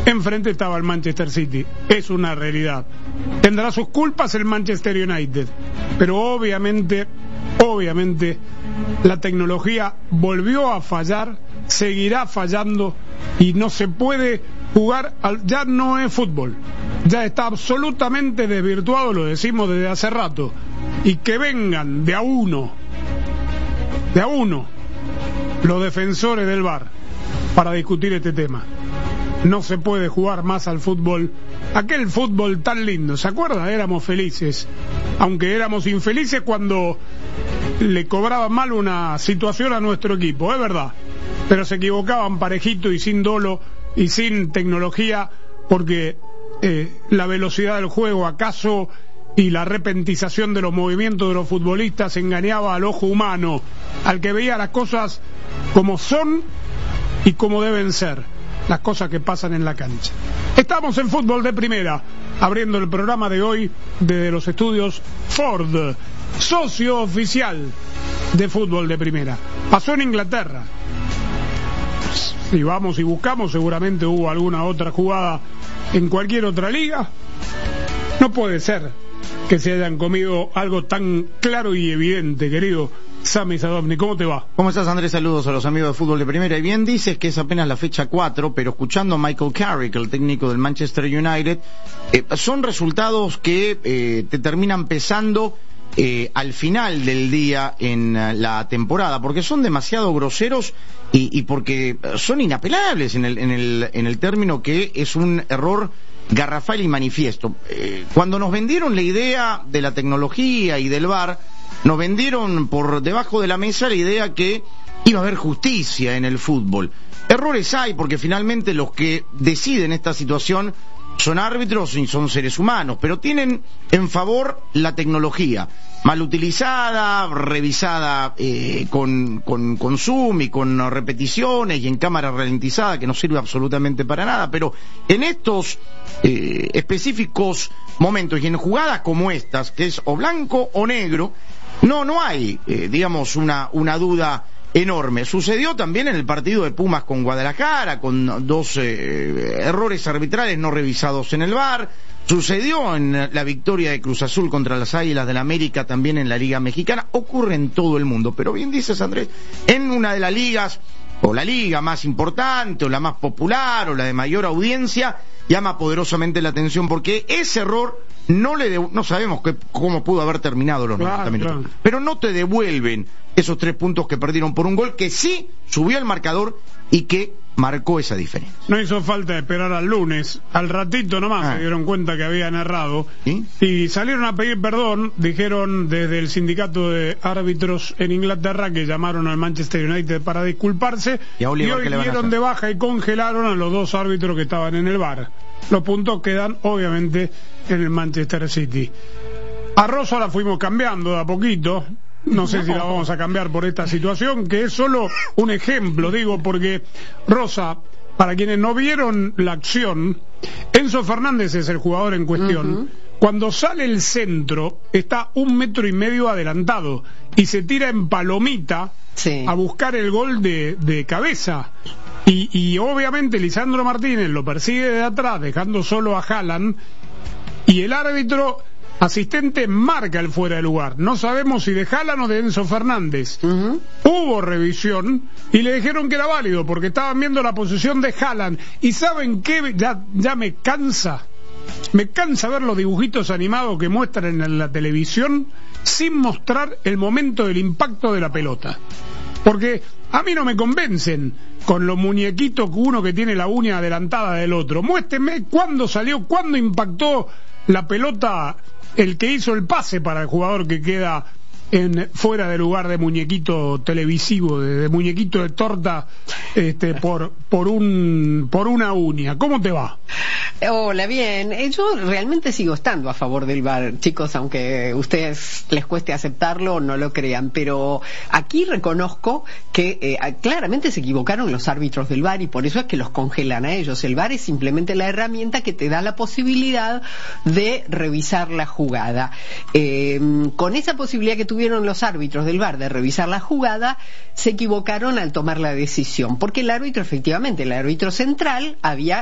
Enfrente estaba el Manchester City. Es una realidad. Tendrá sus culpas el Manchester United, pero obviamente la tecnología volvió a fallar, seguirá fallando y no se puede jugar, ya no es fútbol, ya está absolutamente desvirtuado, lo decimos desde hace rato, y que vengan de a uno los defensores del VAR para discutir este tema. No se puede jugar más al fútbol, aquel fútbol tan lindo, ¿se acuerdan? Éramos felices, aunque éramos infelices cuando le cobraban mal una situación a nuestro equipo, es verdad, pero se equivocaban parejito y sin dolo y sin tecnología, porque la velocidad del juego acaso y la repentización de los movimientos de los futbolistas engañaba al ojo humano, al que veía las cosas como son y como deben ser, las cosas que pasan en la cancha. Estamos en Fútbol de Primera, abriendo el programa de hoy desde los estudios Ford, socio oficial de Fútbol de Primera. Pasó en Inglaterra. Si vamos y buscamos, seguramente hubo alguna otra jugada en cualquier otra liga. No puede ser que se hayan comido algo tan claro y evidente, querido Sami Sadovni. ¿Cómo te va? ¿Cómo estás, Andrés? Saludos a los amigos de Fútbol de Primera. Y bien dices que es apenas la fecha 4, pero escuchando a Michael Carrick, el técnico del Manchester United, son resultados que te terminan pesando al final del día en la temporada, porque son demasiado groseros y porque son inapelables en el término que es un error garrafal y manifiesto. Cuando nos vendieron la idea de la tecnología y del VAR, nos vendieron por debajo de la mesa la idea que iba a haber justicia en el fútbol. Errores hay, porque finalmente los que deciden esta situación son árbitros y son seres humanos, pero tienen en favor la tecnología, mal utilizada, revisada con zoom y con repeticiones y en cámara ralentizada, que no sirve absolutamente para nada, pero en estos específicos momentos y en jugadas como estas, que es o blanco o negro, no hay, digamos, una duda enorme. Sucedió también en el partido de Pumas con Guadalajara, con dos errores arbitrales no revisados en el VAR. Sucedió en la victoria de Cruz Azul contra las Águilas del América, también en la Liga Mexicana. Ocurre en todo el mundo, pero bien dices, Andrés, en una de las ligas, o la liga más importante, o la más popular, o la de mayor audiencia, llama poderosamente la atención, porque ese error no sabemos cómo pudo haber terminado los 90 minutos, claro. Pero no te devuelven esos 3 puntos que perdieron por un gol que sí subió el marcador y que marcó esa diferencia. No hizo falta esperar al lunes, al ratito nomás se dieron cuenta que habían errado, ¿sí? Y salieron a pedir perdón. Dijeron desde el sindicato de árbitros en Inglaterra que llamaron al Manchester United para disculparse, y hoy dieron de baja y congelaron a los 2 árbitros que estaban en el VAR. Los puntos quedan obviamente en el Manchester City. A Rosa la fuimos cambiando de a poquito. No sé si la vamos a cambiar por esta situación, que es solo un ejemplo, digo, porque Rosa, para quienes no vieron la acción, Enzo Fernández es el jugador en cuestión. Cuando sale el centro, está 1,5 metros adelantado y se tira en palomita a buscar el gol de cabeza. Y obviamente Lisandro Martínez lo persigue de atrás, dejando solo a Haaland, y el árbitro asistente marca el fuera de lugar. No sabemos si de Haaland o de Enzo Fernández. Hubo revisión y le dijeron que era válido porque estaban viendo la posición de Haaland. Y ¿saben qué? Ya me cansa ver los dibujitos animados que muestran en la televisión sin mostrar el momento del impacto de la pelota, porque a mí no me convencen con los muñequitos que uno que tiene la uña adelantada del otro. Muéstreme cuándo salió, cuándo impactó la pelota el que hizo el pase para el jugador que queda fuera de lugar de muñequito televisivo, de muñequito de torta, por una uña. ¿Cómo te va? Hola, bien. Yo realmente sigo estando a favor del VAR, chicos, aunque a ustedes les cueste aceptarlo o no lo crean, pero aquí reconozco que claramente se equivocaron los árbitros del VAR y por eso es que los congelan a ellos. El VAR es simplemente la herramienta que te da la posibilidad de revisar la jugada. Con esa posibilidad que tuvieron los árbitros del VAR de revisar la jugada, se equivocaron al tomar la decisión, porque el árbitro, efectivamente, el árbitro central había